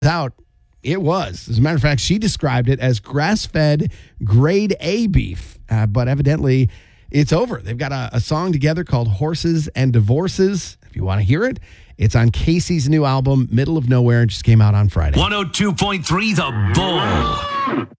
out. It was. As a matter of fact, she described it as grass-fed grade A beef. But evidently, it's over. They've got a song together called Horses and Divorces. If you want to hear it, it's on Casey's new album, Middle of Nowhere. It just came out on Friday. 102.3 The Bull.